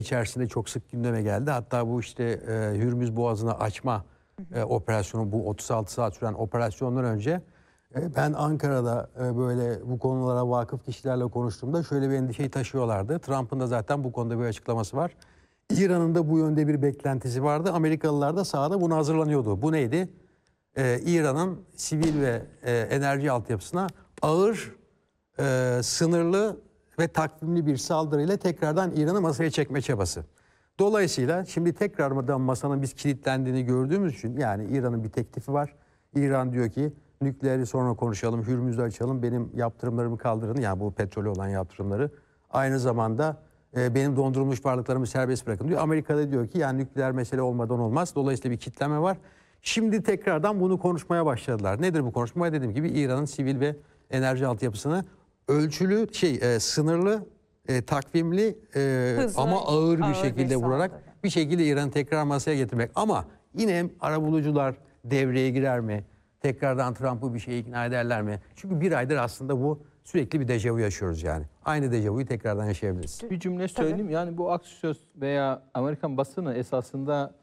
içerisinde çok sık gündeme geldi. Hatta bu işte Hürmüz Boğazı'nı açma operasyonu, bu 36 saat süren operasyondan önce ben Ankara'da böyle bu konulara vakıf kişilerle konuştuğumda şöyle bir endişeyi taşıyorlardı. Trump'ın da zaten bu konuda bir açıklaması var. İran'ın da bu yönde bir beklentisi vardı. Amerikalılar da sahada buna hazırlanıyordu. Bu neydi? İran'ın sivil ve enerji altyapısına ağır, sınırlı ve takvimli bir saldırıyla tekrardan İran'ı masaya çekme çabası. Dolayısıyla şimdi tekrardan masanın biz kilitlendiğini gördüğümüz için, yani İran'ın bir teklifi var. İran diyor ki nükleeri sonra konuşalım, Hürmüz'ü açalım, benim yaptırımlarımı kaldırın, yani bu petrolü olan yaptırımları. Aynı zamanda benim dondurulmuş varlıklarımı serbest bırakın diyor. Amerika'da diyor ki yani nükleer mesele olmadan olmaz. Dolayısıyla bir kitleme var. Şimdi tekrardan bunu konuşmaya başladılar. Nedir bu konuşma? Dediğim gibi İran'ın sivil ve enerji altyapısını ölçülü, sınırlı, takvimli ama ağır bir şekilde vurarak bir şekilde İran'ı tekrar masaya getirmek. Ama yine arabulucular devreye girer mi? Tekrardan Trump'ı bir şeye ikna ederler mi? Çünkü bir aydır aslında bu sürekli bir dejavu yaşıyoruz yani. Aynı dejavuyu tekrardan yaşayabiliriz. Bir cümle söyleyeyim. Yani bu Axios veya Amerikan basını esasında,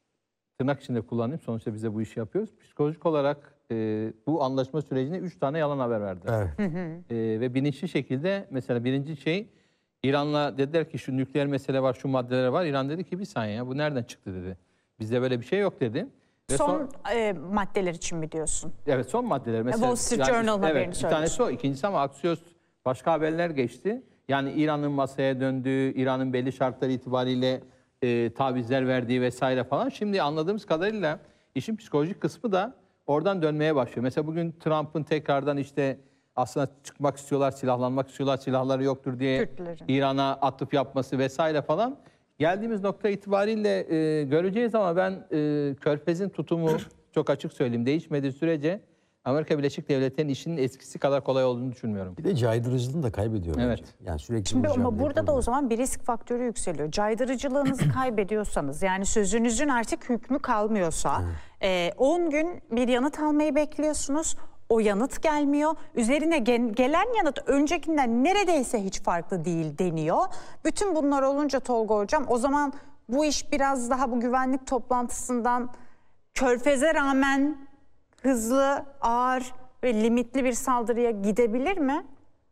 tırnak içinde kullanayım, sonuçta bize bu işi yapıyoruz. Psikolojik olarak bu anlaşma sürecinde 3 tane yalan haber verdi. Evet. Ve bilinçli şekilde, mesela birinci şey, İran'la dediler ki şu nükleer mesele var, şu maddeler var. İran dedi ki bir saniye ya, bu nereden çıktı dedi. Bizde böyle bir şey yok dedi. Ve son maddeler için mi diyorsun? Evet, son maddeler. Mesela, Wall Street Journal haberini evet, bir tanesi o. İkincisi ama Axios başka haberler geçti. Yani İran'ın masaya döndüğü, İran'ın belli şartlar itibariyle tavizler verdiği vesaire falan. Şimdi anladığımız kadarıyla işin psikolojik kısmı da oradan dönmeye başlıyor. Mesela bugün Trump'ın tekrardan işte aslında çıkmak istiyorlar, silahlanmak istiyorlar, silahları yoktur diye İran'a atıf yapması vesaire falan. Geldiğimiz nokta itibariyle göreceğiz ama ben Körfez'in tutumu çok açık söyleyeyim, değişmediği sürece Amerika Birleşik Devletleri'nin işinin eskisi kadar kolay olduğunu düşünmüyorum. Bir de caydırıcılığını da kaybediyor. Evet. Bence. Yani sürekli Şimdi ama burada da o zaman bir risk faktörü yükseliyor. Caydırıcılığınızı kaybediyorsanız, yani sözünüzün artık hükmü kalmıyorsa, 10 gün bir yanıt almayı bekliyorsunuz. O yanıt gelmiyor. Üzerine gelen yanıt öncekinden neredeyse hiç farklı değil deniyor. Bütün bunlar olunca Tolga Hocam, o zaman bu iş biraz daha bu güvenlik toplantısından Körfez'e rağmen hızlı, ağır ve limitli bir saldırıya gidebilir mi?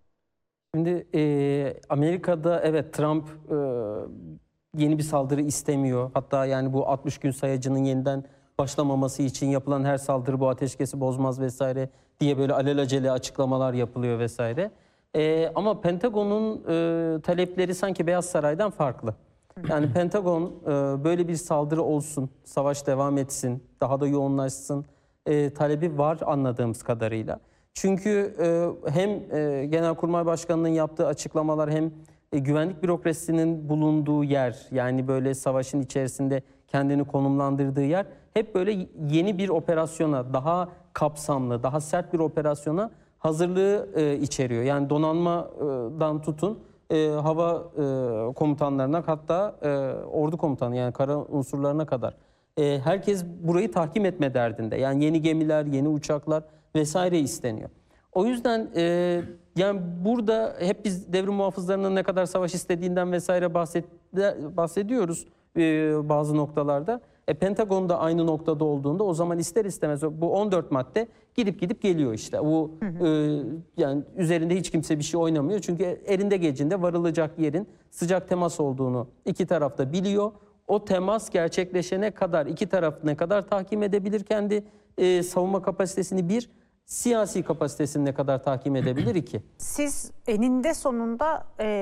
Şimdi Amerika'da evet, Trump yeni bir saldırı istemiyor. Hatta yani bu 60 gün sayacının yeniden başlamaması için yapılan her saldırı bu ateşkesi bozmaz vesaire diye böyle alelacele açıklamalar yapılıyor vesaire. Ama Pentagon'un talepleri sanki Beyaz Saray'dan farklı. Yani Pentagon böyle bir saldırı olsun, savaş devam etsin, daha da yoğunlaşsın talebi var anladığımız kadarıyla. Çünkü hem Genelkurmay Başkanı'nın yaptığı açıklamalar hem güvenlik bürokrasisinin bulunduğu yer, yani böyle savaşın içerisinde kendini konumlandırdığı yer hep böyle yeni bir operasyona, daha kapsamlı, daha sert bir operasyona hazırlığı içeriyor. Yani donanmadan tutun hava komutanlarına, hatta ordu komutanı, yani kara unsurlarına kadar. Herkes burayı tahkim etme derdinde. Yani yeni gemiler, yeni uçaklar vesaire isteniyor. O yüzden yani burada hep biz devrim muhafızlarının ne kadar savaş istediğinden vesaire bahsediyoruz bazı noktalarda. Pentagon da aynı noktada olduğunda o zaman ister istemez bu 14 madde gidip geliyor işte. Bu yani üzerinde hiç kimse bir şey oynamıyor. Çünkü elinde gecinde varılacak yerin sıcak temas olduğunu iki taraf da biliyor. O temas gerçekleşene kadar iki taraf ne kadar tahkim edebilir kendi savunma kapasitesini, bir siyasi kapasitesini ne kadar tahkim edebilir iki. Siz eninde sonunda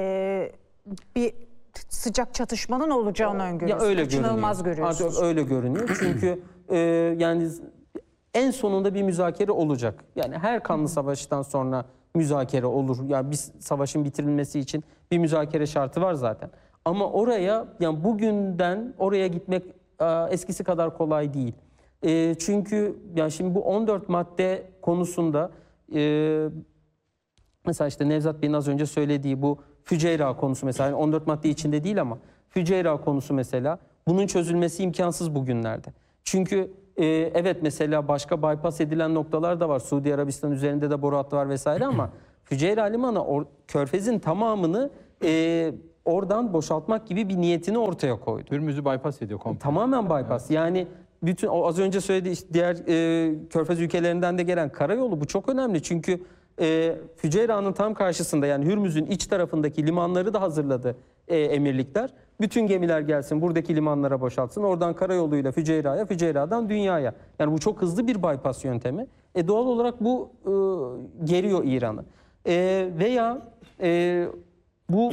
bir sıcak çatışmanın olacağını öngörüyorsunuz. Öyle kaçınılmaz görüyorsunuz. Artık öyle görünüyor. Çünkü yani en sonunda bir müzakere olacak. Yani her kanlı savaştan sonra müzakere olur. Yani bir savaşın bitirilmesi için bir müzakere şartı var zaten. Ama oraya, yani bugünden oraya gitmek eskisi kadar kolay değil. Çünkü yani şimdi bu 14 madde konusunda mesela işte Nevzat Bey'in az önce söylediği bu Füceyra konusu mesela, yani 14 madde içinde değil ama Füceyra konusu mesela, bunun çözülmesi imkansız bugünlerde. Çünkü evet, mesela başka bypass edilen noktalar da var. Suudi Arabistan üzerinde de boru hattı var vesaire ama Füceyra Limanı Körfez'in tamamını oradan boşaltmak gibi bir niyetini ortaya koydu. Hürmüz'ü bypass ediyor komple. Tamamen bypass. Yani bütün o az önce söylediği işte diğer Körfez ülkelerinden de gelen karayolu bu çok önemli. Çünkü Füceyra'nın tam karşısında yani Hürmüz'ün iç tarafındaki limanları da hazırladı emirlikler. Bütün gemiler gelsin buradaki limanlara boşaltsın. Oradan karayoluyla Füceyra'ya, Füceyra'dan dünyaya. Yani bu çok hızlı bir bypass yöntemi. Doğal olarak bu geriyor İran'ı. Veya bu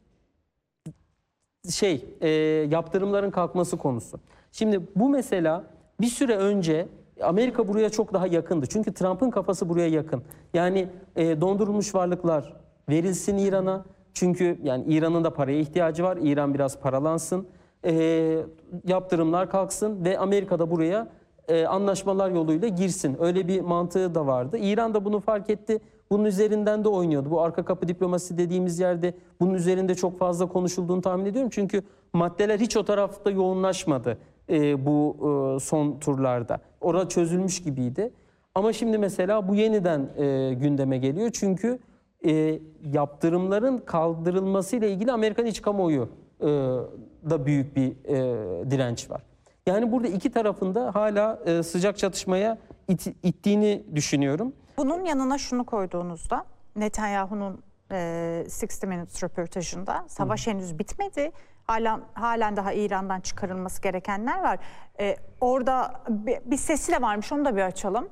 yaptırımların kalkması konusu. Şimdi bu mesela bir süre önce Amerika buraya çok daha yakındı. Çünkü Trump'ın kafası buraya yakın. Yani dondurulmuş varlıklar verilsin İran'a. Çünkü yani İran'ın da paraya ihtiyacı var. İran biraz paralansın. Yaptırımlar kalksın ve Amerika da buraya anlaşmalar yoluyla girsin. Öyle bir mantığı da vardı. İran da bunu fark etti. Bunun üzerinden de oynuyordu. Bu arka kapı diplomasi dediğimiz yerde bunun üzerinde çok fazla konuşulduğunu tahmin ediyorum. Çünkü maddeler hiç o tarafta yoğunlaşmadı bu son turlarda. Orada çözülmüş gibiydi. Ama şimdi mesela bu yeniden gündeme geliyor. Çünkü yaptırımların kaldırılmasıyla ilgili Amerikan iç kamuoyu da büyük bir direnç var. Yani burada iki tarafında hala sıcak çatışmaya ittiğini düşünüyorum. Bunun yanına şunu koyduğunuzda Netanyahu'nun 60 Minutes röportajında savaş henüz bitmedi. Halen daha İran'dan çıkarılması gerekenler var. Orada bir sesi de varmış, onu da bir açalım.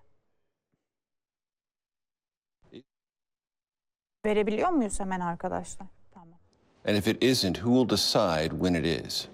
Verebiliyor muyuz hemen arkadaşlar? Tamam. And if it isn't, who will decide when it is?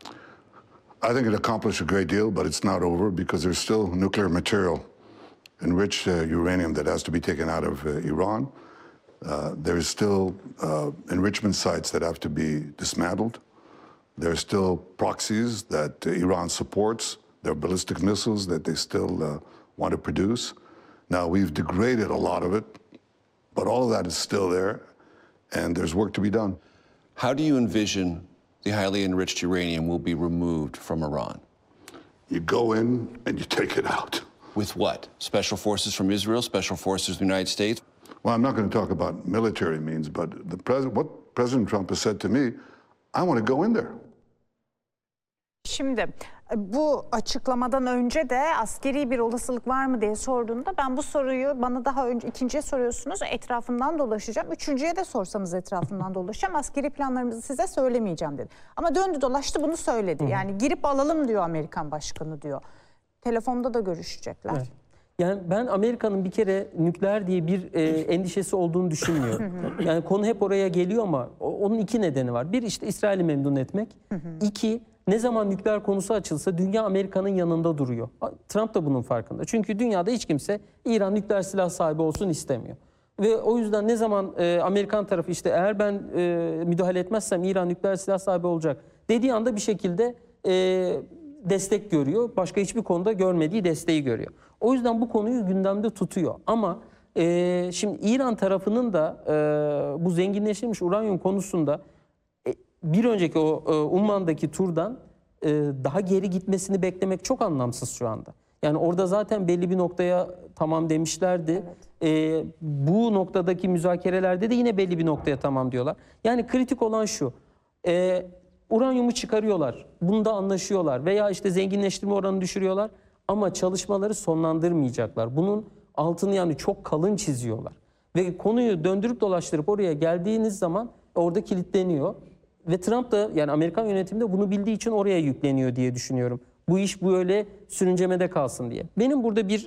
I think it accomplished a great deal, but it's not over because there's still nuclear material, enriched uranium that has to be taken out of Iran. There's still enrichment sites that have to be dismantled. There's still proxies that Iran supports. There are ballistic missiles that they still want to produce. Now, we've degraded a lot of it, but all of that is still there, and there's work to be done. How do you envision the highly enriched uranium will be removed from Iran? You go in and you take it out. With what? Special forces from Israel, special forces from the United States? Well, I'm not going to talk about military means, but what President Trump has said to me, I want to go in there. Şimdi bu açıklamadan önce de askeri bir olasılık var mı diye sorduğunda ben bu soruyu bana daha önce ikinciye soruyorsunuz, etrafından dolaşacağım. Üçüncüye de sorsanız etrafından dolaşacağım. Askeri planlarımızı size söylemeyeceğim dedi. Ama döndü dolaştı bunu söyledi. Yani girip alalım diyor Amerikan başkanı diyor. Telefonda da görüşecekler. Evet. Yani ben Amerika'nın bir kere nükleer diye bir endişesi olduğunu düşünmüyorum. Yani konu hep oraya geliyor ama onun iki nedeni var. Bir işte İsrail'i memnun etmek. İki, ne zaman nükleer konusu açılsa dünya Amerika'nın yanında duruyor. Trump da bunun farkında. Çünkü dünyada hiç kimse İran nükleer silah sahibi olsun istemiyor. Ve o yüzden ne zaman Amerikan tarafı işte eğer ben müdahale etmezsem İran nükleer silah sahibi olacak dediği anda bir şekilde destek görüyor. Başka hiçbir konuda görmediği desteği görüyor. O yüzden bu konuyu gündemde tutuyor. Ama şimdi İran tarafının da bu zenginleştirilmiş uranyum konusunda bir önceki o Umman'daki turdan daha geri gitmesini beklemek çok anlamsız şu anda. Yani orada zaten belli bir noktaya tamam demişlerdi. Evet. Bu noktadaki müzakerelerde de yine belli bir noktaya tamam diyorlar. Yani kritik olan şu. Uranyumu çıkarıyorlar. Bunda anlaşıyorlar. Veya işte zenginleştirme oranını düşürüyorlar. Ama çalışmaları sonlandırmayacaklar. Bunun altını yani çok kalın çiziyorlar. Ve konuyu döndürüp dolaştırıp oraya geldiğiniz zaman orada kilitleniyor. Ve Trump da yani Amerikan yönetimi de bunu bildiği için oraya yükleniyor diye düşünüyorum. Bu iş böyle sürüncemede kalsın diye. Benim burada bir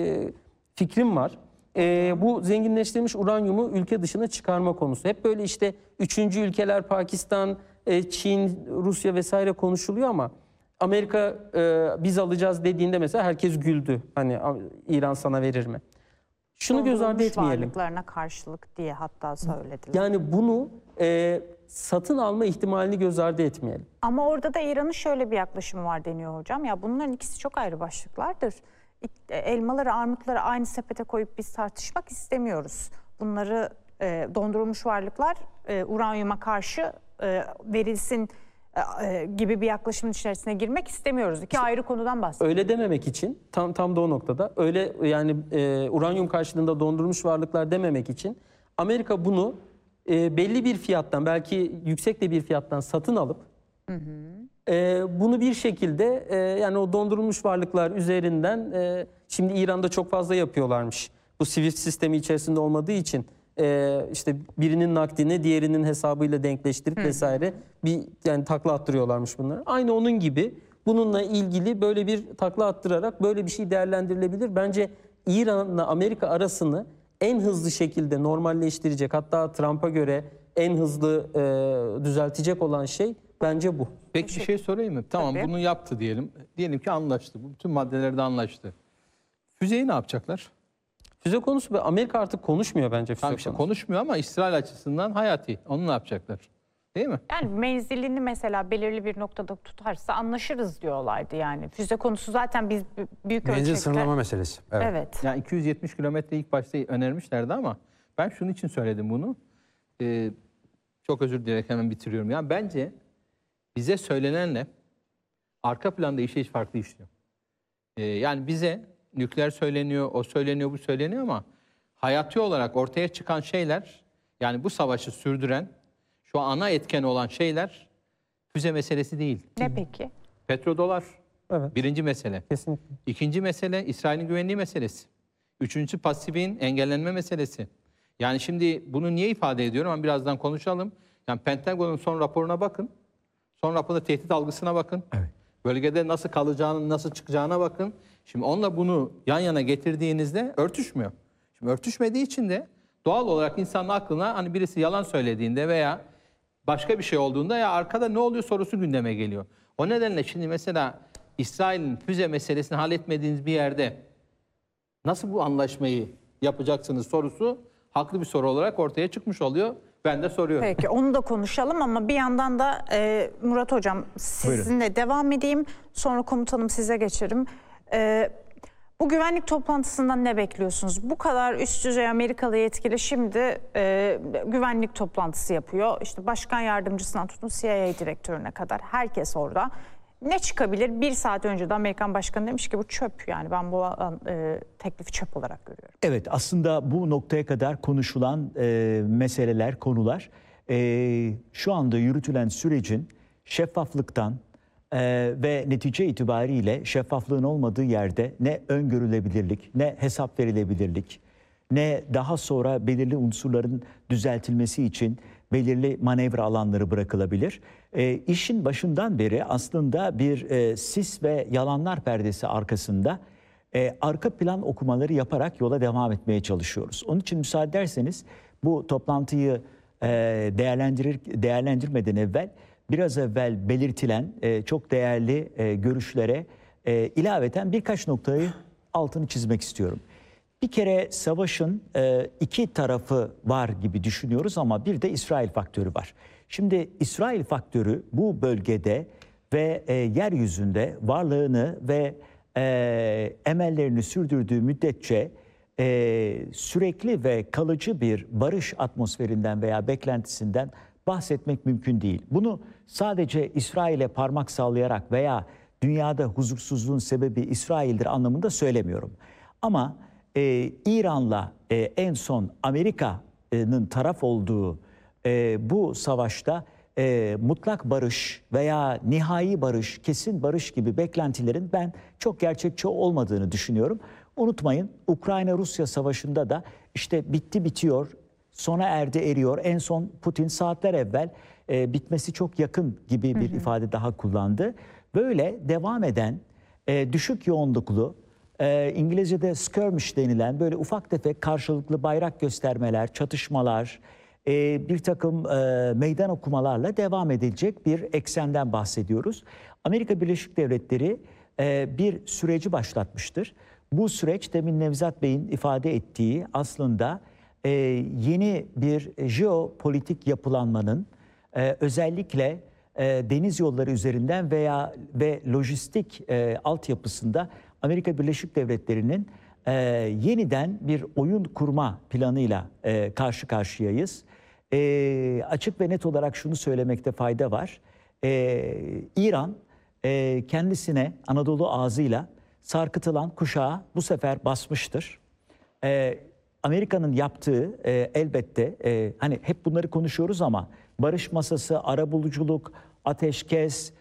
fikrim var. Bu zenginleştirilmiş uranyumu ülke dışına çıkarma konusu. Hep böyle işte üçüncü ülkeler Pakistan, Çin, Rusya vesaire konuşuluyor ama Amerika biz alacağız dediğinde mesela herkes güldü. Hani İran sana verir mi? Şunu göz ardı etmeyelim. Varlıklarına karşılık diye hatta söylediler. Yani bunu satın alma ihtimalini göz ardı etmeyelim. Ama orada da İran'ın şöyle bir yaklaşımı var deniyor hocam. Ya bunların ikisi çok ayrı başlıklardır. Elmaları, armutları aynı sepete koyup biz tartışmak istemiyoruz. Bunları dondurulmuş varlıklar uranyuma karşı verilsin gibi bir yaklaşımın içerisine girmek istemiyoruz. İki ayrı konudan bahsediyoruz. Öyle dememek için tam da o noktada öyle yani uranyum karşılığında dondurulmuş varlıklar dememek için Amerika bunu belli bir fiyattan, belki yüksek de bir fiyattan satın alıp bunu bir şekilde yani o dondurulmuş varlıklar üzerinden şimdi İran'da çok fazla yapıyorlarmış. Bu SWIFT sistemi içerisinde olmadığı için işte birinin nakdini diğerinin hesabıyla denkleştirip vesaire bir yani takla attırıyorlarmış bunları. Aynı onun gibi bununla ilgili böyle bir takla attırarak böyle bir şey değerlendirilebilir. Bence İran'la Amerika arasını en hızlı şekilde normalleştirecek, hatta Trump'a göre en hızlı düzeltecek olan şey bence bu. Peki bir şey sorayım mı? Tamam, Tabii. bunu yaptı diyelim. Diyelim ki anlaştı. Bu bütün maddelerde anlaştı. Füzeyi ne yapacaklar? Füze konusu, Amerika artık konuşmuyor bence füze Tamam işte konusu. konuşmuyor ama İsrail açısından hayati. Onu ne yapacaklar? Değil mi? Yani menzilini mesela belirli bir noktada tutarsa anlaşırız diyorlardı yani. Füze konusu zaten biz büyük Menzil ölçekte... sınırlama meselesi. Evet. Evet. Yani 270 kilometre ilk başta önermişlerdi ama ben şunun için söyledim bunu. Çok özür dileyerek hemen bitiriyorum. Yani bence bize söylenenle arka planda işleyiş farklı işliyor. Yani bize nükleer söyleniyor, o söyleniyor, bu söyleniyor ama hayati olarak ortaya çıkan şeyler, yani bu savaşı sürdüren, şu ana etken olan şeyler füze meselesi değil. Ne peki? Petrodolar. Evet. Birinci mesele. Kesinlikle. İkinci mesele İsrail'in güvenliği meselesi. Üçüncüsü pasifin engellenme meselesi. Yani şimdi bunu niye ifade ediyorum? Ama birazdan konuşalım. Yani Pentagon'un son raporuna bakın. Son raporda tehdit algısına bakın. Evet. Bölgede nasıl kalacağını, nasıl çıkacağına bakın. Şimdi onunla bunu yan yana getirdiğinizde örtüşmüyor. Şimdi örtüşmediği için de doğal olarak insanın aklına hani birisi yalan söylediğinde veya başka bir şey olduğunda ya arkada ne oluyor sorusu gündeme geliyor. O nedenle şimdi mesela İsrail'in füze meselesini halletmediğiniz bir yerde nasıl bu anlaşmayı yapacaksınız sorusu haklı bir soru olarak ortaya çıkmış oluyor. Ben de soruyorum. Peki onu da konuşalım ama bir yandan da Murat Hocam sizinle devam edeyim. Sonra komutanım size geçerim. Bu güvenlik toplantısından ne bekliyorsunuz? Bu kadar üst düzey Amerikalı yetkili şimdi güvenlik toplantısı yapıyor. İşte başkan yardımcısından tutun CIA direktörüne kadar herkes orada. Ne çıkabilir? Bir saat önce de Amerikan başkanı demiş ki bu çöp, yani ben bu teklifi çöp olarak görüyorum. Evet, aslında bu noktaya kadar konuşulan meseleler, konular şu anda yürütülen sürecin şeffaflıktan ve netice itibariyle şeffaflığın olmadığı yerde ne öngörülebilirlik, ne hesap verilebilirlik, ne daha sonra belirli unsurların düzeltilmesi için belirli manevra alanları bırakılabilir. İşin başından beri aslında bir sis ve yalanlar perdesi arkasında arka plan okumaları yaparak yola devam etmeye çalışıyoruz. Onun için müsaade ederseniz bu toplantıyı değerlendirmeden evvel biraz evvel belirtilen çok değerli görüşlere ilaveten birkaç noktayı altını çizmek istiyorum. Bir kere savaşın iki tarafı var gibi düşünüyoruz ama bir de İsrail faktörü var. Şimdi İsrail faktörü bu bölgede ve yeryüzünde varlığını ve emellerini sürdürdüğü müddetçe sürekli ve kalıcı bir barış atmosferinden veya beklentisinden bahsetmek mümkün değil. Bunu sadece İsrail'e parmak sallayarak veya dünyada huzursuzluğun sebebi İsrail'dir anlamında söylemiyorum. Ama İran'la en son Amerika'nın taraf olduğu bu savaşta mutlak barış veya nihai barış, kesin barış gibi beklentilerin ben çok gerçekçi olmadığını düşünüyorum. Unutmayın, Ukrayna-Rusya savaşında da işte bitti bitiyor, sona erdi eriyor. En son Putin saatler evvel bitmesi çok yakın gibi bir ifade daha kullandı. Böyle devam eden düşük yoğunluklu, İngilizce'de skirmish denilen böyle ufak tefek karşılıklı bayrak göstermeler, çatışmalar, bir takım meydan okumalarla devam edilecek bir eksenden bahsediyoruz. Amerika Birleşik Devletleri bir süreci başlatmıştır. Bu süreç demin Nevzat Bey'in ifade ettiği aslında yeni bir jeopolitik yapılanmanın özellikle deniz yolları üzerinden ve lojistik altyapısında Amerika Birleşik Devletleri'nin yeniden bir oyun kurma planıyla karşı karşıyayız. Açık ve net olarak şunu söylemekte fayda var. İran kendisine Anadolu ağzıyla sarkıtılan kuşağı bu sefer basmıştır. Amerika'nın yaptığı elbette hani hep bunları konuşuyoruz ama barış masası, arabuluculuk, ateşkes,